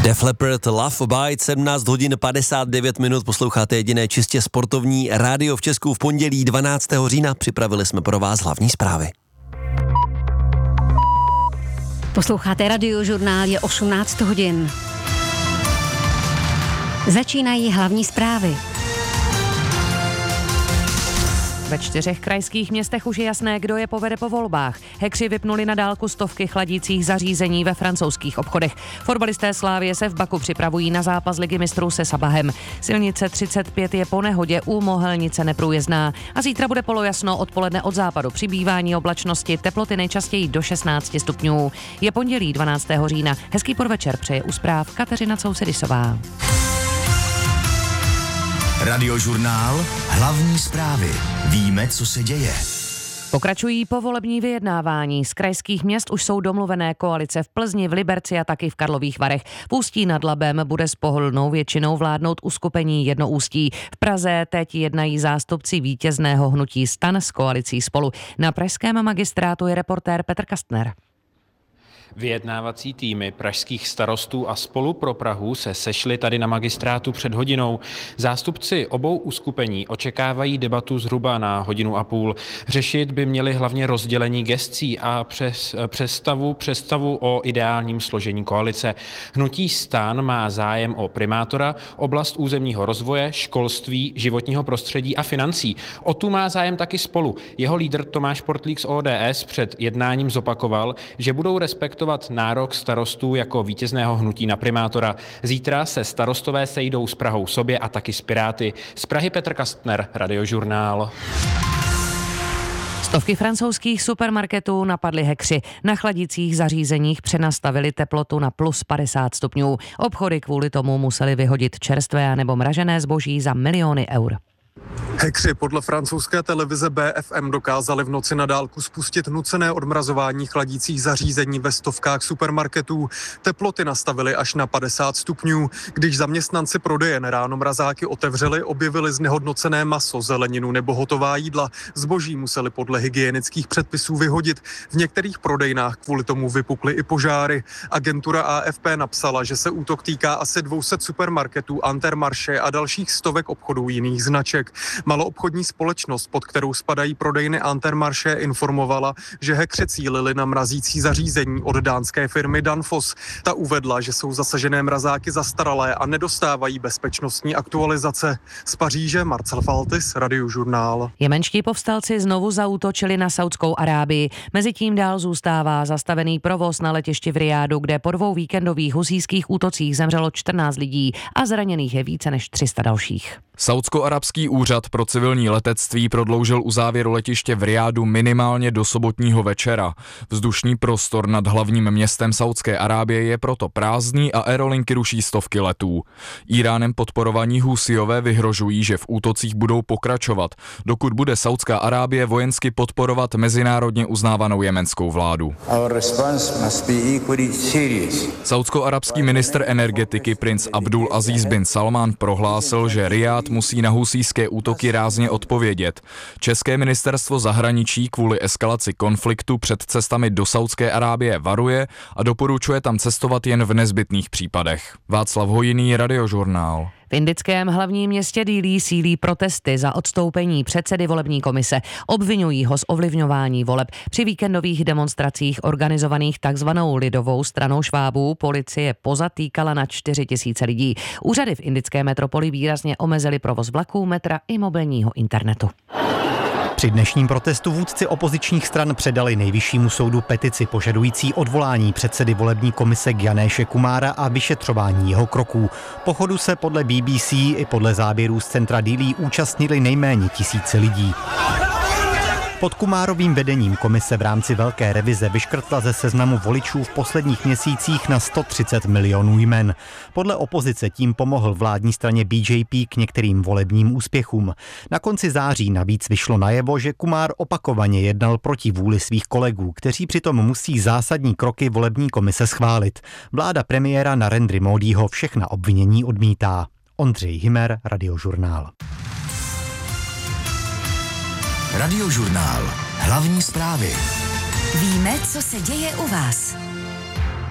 Def Leppard, Love Bite, 17 hodin 59 minut, posloucháte jediné čistě sportovní rádio v Česku v pondělí 12. října. Připravili jsme pro vás hlavní zprávy. Posloucháte Radiožurnál, je 18 hodin. Začínají hlavní zprávy. Ve 4 krajských městech už je jasné, kdo je povede po volbách. Hackři vypnuli na dálku stovky chladících zařízení ve francouzských obchodech. Fotbalisté Slavie se v Baku připravují na zápas Ligy mistrů se Sabahem. Silnice 35 je po nehodě u Mohelnice neprůjezdná. A zítra bude polojasno, odpoledne od západu přibývání oblačnosti, teploty nejčastěji do 16 stupňů. Je pondělí 12. října. Hezký podvečer přeje u zpráv Kateřina Cousedisová. Radiožurnál, hlavní zprávy. Víme, co se děje. Pokračují povolební vyjednávání. Z krajských měst už jsou domluvené koalice v Plzni, v Liberci a taky v Karlových Varech. V Ústí nad Labem bude s pohodlnou většinou vládnout uskupení Jednoústí. V Praze teď jednají zástupci vítězného hnutí STAN s koalicí Spolu. Na pražském magistrátu je reportér Petr Kastner. Vyjednávací týmy pražských starostů a Spolu pro Prahu se sešli tady na magistrátu před hodinou. Zástupci obou uskupení očekávají debatu zhruba na hodinu a půl. Řešit by měli hlavně rozdělení gescí a představu o ideálním složení koalice. Hnutí STAN má zájem o primátora, oblast územního rozvoje, školství, životního prostředí a financí. O tu má zájem taky Spolu. Jeho lídr Tomáš Portlík z ODS před jednáním zopakoval, že budou respektovat nárok starostů jako vítězného hnutí na primátora. Zítra se starostové sejdou s Prahou sobě a taky s Piráty. Z Prahy Petr Kastner, Radiožurnál. Stovky francouzských supermarketů napadli hackři. Na chladicích zařízeních přenastavili teplotu na plus 50 stupňů. Obchody kvůli tomu museli vyhodit čerstvé nebo mražené zboží za miliony eur. Hackři podle francouzské televize BFM dokázali v noci na dálku spustit nucené odmrazování chladících zařízení ve stovkách supermarketů. Teploty nastavili až na 50 stupňů. Když zaměstnanci prodejen ráno mrazáky otevřeli, objevili znehodnocené maso, zeleninu nebo hotová jídla. Zboží museli podle hygienických předpisů vyhodit. V některých prodejnách kvůli tomu vypukly i požáry. Agentura AFP napsala, že se útok týká asi 200 supermarketů, Intermarché a dalších stovek obchodů jiných značek. Maloobchodní společnost, pod kterou spadají prodejny Intermarché, informovala, že hackři cílili na mrazící zařízení od dánské firmy Danfoss. Ta uvedla, že jsou zasažené mrazáky zastaralé a nedostávají bezpečnostní aktualizace. Z Paříže Marcel Faltis, Radiožurnál. Jemenští povstalci znovu zaútočili na Saudskou Arábii. Mezitím dál zůstává zastavený provoz na letišti v Rijádu, kde po 2 víkendových husijských útocích zemřelo 14 lidí a zraněných je více než 300 dalších. Saúdsko-arabský úřad pro civilní letectví prodloužil uzávěru letiště v Rijádu minimálně do sobotního večera. Vzdušný prostor nad hlavním městem Saúdské Arábie je proto prázdný a aerolinky ruší stovky letů. Íránem podporovaní Husijové vyhrožují, že v útocích budou pokračovat, dokud bude Saúdská Arábie vojensky podporovat mezinárodně uznávanou jemenskou vládu. Saúdsko-arabský ministr energetiky princ Abdul Aziz bin Salman prohlásil, že Rijád musí na husijské útoky rázně odpovědět. České ministerstvo zahraničí kvůli eskalaci konfliktu před cestami do Saúdské Arábie varuje a doporučuje tam cestovat jen v nezbytných případech. Václav Hojinný, Radiožurnál. V indickém hlavním městě Dillí sílí protesty za odstoupení předsedy volební komise. Obvinují ho z ovlivňování voleb. Při víkendových demonstracích organizovaných takzvanou lidovou stranou švábů policie pozatýkala na 4 000 lidí. Úřady v indické metropoli výrazně omezily provoz vlaků, metra i mobilního internetu. Při dnešním protestu vůdci opozičních stran předali Nejvyššímu soudu petici požadující odvolání předsedy volební komise Ganeshe Kumára a vyšetřování jeho kroků. Pochodu se podle BBC i podle záběrů z centra Dillí účastnili nejméně 1000 lidí. Pod Kumárovým vedením komise v rámci velké revize vyškrtla ze seznamu voličů v posledních měsících na 130 milionů jmen. Podle opozice tím pomohl vládní straně BJP k některým volebním úspěchům. Na konci září navíc vyšlo najevo, že Kumár opakovaně jednal proti vůli svých kolegů, kteří přitom musí zásadní kroky volební komise schválit. Vláda premiéra Narendry Módího všechna obvinění odmítá. Ondřej Himer, Radiožurnál. Radiožurnál. Hlavní zprávy. Víme, co se děje u vás.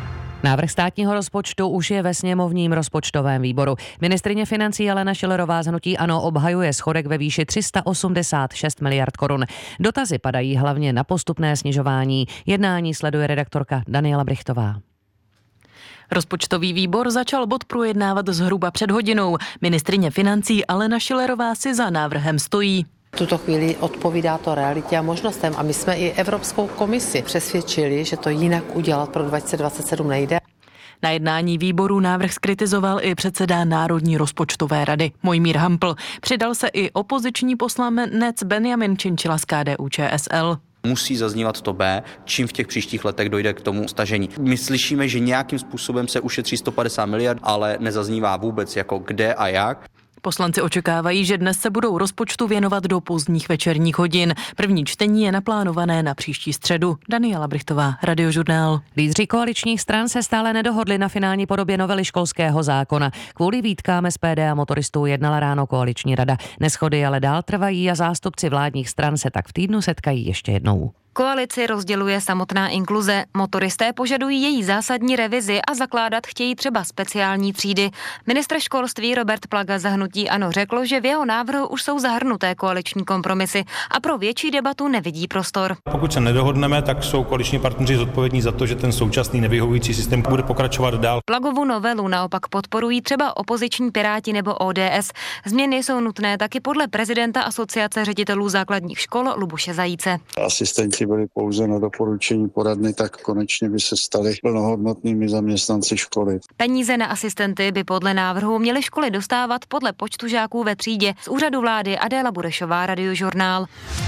Návrh státního rozpočtu už je ve sněmovním rozpočtovém výboru. Ministryně financí Alena Schillerová z hnutí ANO obhajuje schodek ve výši 386 miliard korun. Dotazy padají hlavně na postupné snižování. Jednání sleduje redaktorka Daniela Brichtová. Rozpočtový výbor začal bod projednávat zhruba před hodinou. Ministryně financí Alena Schillerová si za návrhem stojí. V tuto chvíli odpovídá to realitě a možnostem a my jsme i Evropskou komisi přesvědčili, že to jinak udělat pro 2027 nejde. Na jednání výboru návrh zkritizoval i předseda Národní rozpočtové rady Mojmír Hampl. Přidal se i opoziční poslanec Benjamin Činčila z KDU-ČSL. Musí zaznívat to B, čím v těch příštích letech dojde k tomu stažení. My slyšíme, že nějakým způsobem se ušetří 150 miliard, ale nezaznívá vůbec jako kde a jak. Poslanci očekávají, že dnes se budou rozpočtu věnovat do pozdních večerních hodin. První čtení je naplánované na příští středu. Daniela Brichtová, Radiožurnál. Lídři koaličních stran se stále nedohodli na finální podobě novely školského zákona. Kvůli výtkám SPD a motoristů jednala ráno koaliční rada. Neshody ale dál trvají a zástupci vládních stran se tak v týdnu setkají ještě jednou. Koalici rozděluje samotná inkluze. Motoristé požadují její zásadní revizi a zakládat chtějí třeba speciální třídy. Ministr školství Robert Plaga za hnutí ANO řekl, že v jeho návrhu už jsou zahrnuté koaliční kompromisy a pro větší debatu nevidí prostor. Pokud se nedohodneme, tak jsou koaliční partneři zodpovědní za to, že ten současný nevyhovující systém bude pokračovat dál. Plagovu novelu naopak podporují třeba opoziční Piráti nebo ODS. Změny jsou nutné taky podle prezidenta Asociace ředitelů základních škol Luboše Zajíce. Asistenti byli pouze na doporučení poradny, tak konečně by se stali plnohodnotnými zaměstnanci školy. Peníze na asistenty by podle návrhu měly školy dostávat podle počtu žáků ve třídě. Z úřadu vlády Adéla Burešová, Radiožurnál.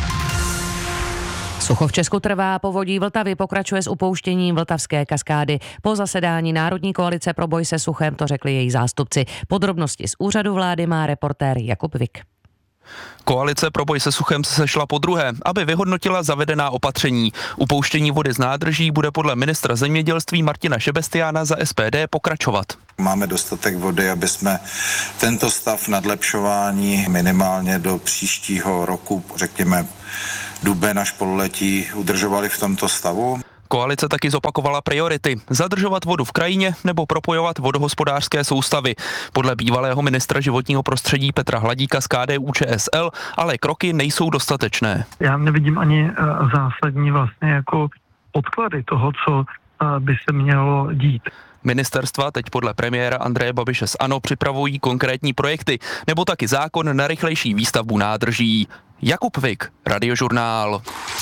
Sucho v Česku trvá, povodí Vltavy pokračuje s upouštěním Vltavské kaskády. Po zasedání Národní koalice pro boj se suchem to řekli její zástupci. Podrobnosti z úřadu vlády má reportér Jakub Vik. Koalice pro boj se suchem se sešla podruhé, aby vyhodnotila zavedená opatření. Upouštění vody z nádrží bude podle ministra zemědělství Martina Šebestiána za SPD pokračovat. Máme dostatek vody, aby jsme tento stav nadlepšování minimálně do příštího roku, řekněme duben až pololetí, udržovali v tomto stavu. Koalice taky zopakovala priority. Zadržovat vodu v krajině nebo propojovat vodohospodářské soustavy. Podle bývalého ministra životního prostředí Petra Hladíka z KDU-ČSL ale kroky nejsou dostatečné. Já nevidím ani zásadní vlastně jako odklady toho, co by se mělo dít. Ministerstva teď podle premiéra Andreje Babiše z ANO připravují konkrétní projekty nebo taky zákon na rychlejší výstavbu nádrží. Jakub Vik, Radiožurnál.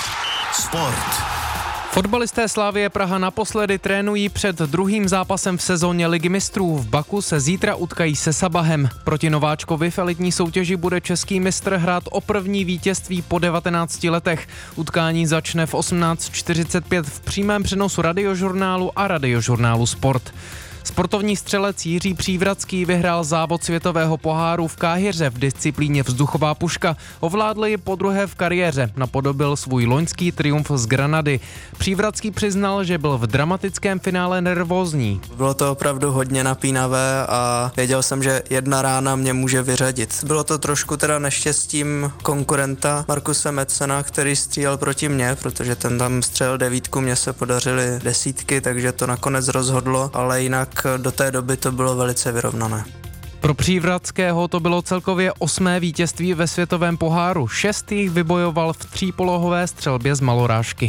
Sport. Fotbalisté Slavie Praha naposledy trénují před druhým zápasem v sezóně Ligy mistrů. V Baku se zítra utkají se Sabahem. Proti nováčkovi v elitní soutěži bude český mistr hrát o první vítězství po 19 letech. Utkání začne v 18:45 v přímém přenosu Radiožurnálu a Radiožurnálu Sport. Sportovní střelec Jiří Přívratský vyhrál závod světového poháru v Káhiře v disciplíně vzduchová puška. Ovládl ji podruhé v kariéře, napodobil svůj loňský triumf z Granady. Přívratský přiznal, že byl v dramatickém finále nervózní. Bylo to opravdu hodně napínavé a věděl jsem, že jedna rána mě může vyřadit. Bylo to trošku teda neštěstím konkurenta Markuse Metzena, který střílel proti mně, protože ten tam střelil 9, mně se podařily 10, takže to nakonec rozhodlo, ale jinak do té doby to bylo velice vyrovnané. Pro Přívratského to bylo celkově 8. vítězství ve světovém poháru. 6 jich vybojoval v třípolohové střelbě z malorážky.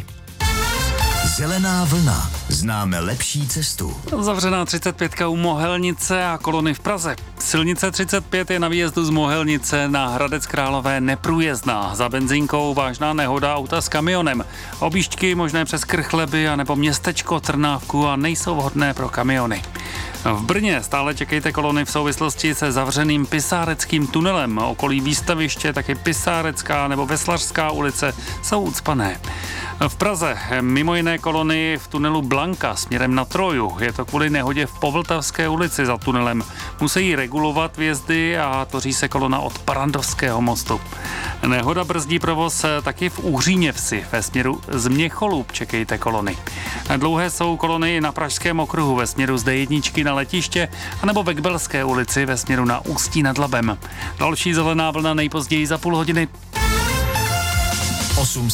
Zelená vlna. Známe lepší cestu. Zavřená 35 u Mohelnice a kolony v Praze. Silnice 35 je na výjezdu z Mohelnice na Hradec Králové neprůjezdná. Za benzínkou vážná nehoda auta s kamionem. Objížďky možné přes Krchleby a nebo městečko Trnávku a nejsou vhodné pro kamiony. V Brně stále čekejte kolony v souvislosti se zavřeným Pisáreckým tunelem. Okolí výstaviště, taky Pisárecká nebo Veslařská ulice jsou ucpané. V Praze mimo jiné kolony v tunelu Blanka směrem na Troju. Je to kvůli nehodě v Povltavské ulici za tunelem. Musí regulovat vjezdy a tvoří se kolona od Parandovského mostu. Nehoda brzdí provoz taky v Uhříněvsi. Ve směru z Měcholub čekejte kolony. Dlouhé jsou kolony na Pražském okruhu ve směru z D1 na letiště anebo ve Kbelské ulici ve směru na Ústí nad Labem. Další zelená vlna nejpozději za půl hodiny.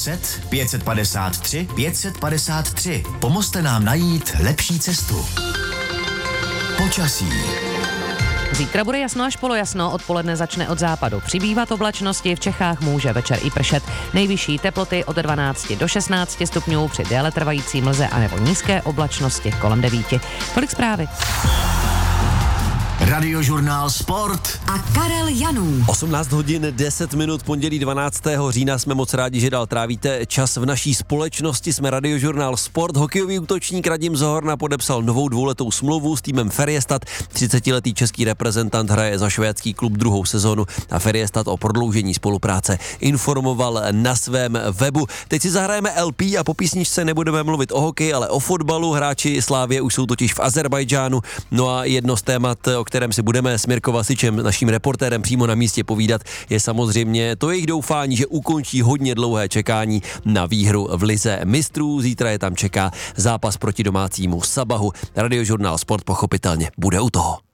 800 553 553. Pomozte nám najít lepší cestu. Počasí. Zítra bude jasno až polojasno, odpoledne začne od západu přibývat oblačnosti, v Čechách může večer i pršet. Nejvyšší teploty od 12 do 16 stupňů při déle trvající mlze anebo nízké oblačnosti kolem 9. Tolik zprávy. Radiožurnál Sport a Karel Janů. 18 hodin 10 minut, pondělí 12. října. Jsme moc rádi, že dál trávíte čas v naší společnosti. Jsme Radiožurnál Sport. Hokejový útočník Radim Zohorna podepsal novou dvouletou smlouvu s týmem Färjestad. 30letý český reprezentant hraje za švédský klub druhou sezonu a Färjestad o prodloužení spolupráce informoval na svém webu. Teď si zahrajeme LP a po písničce nebudeme mluvit o hokeji, ale o fotbalu. Hráči Slavie už jsou totiž v Azerbajdžánu. No a jedno z témat, o kterém si budeme s Mirkou Vasičem, naším reportérem, přímo na místě povídat, je samozřejmě to jejich doufání, že ukončí hodně dlouhé čekání na výhru v Lize mistrů. Zítra je tam čeká zápas proti domácímu Sabahu. Radiožurnál Sport pochopitelně bude u toho.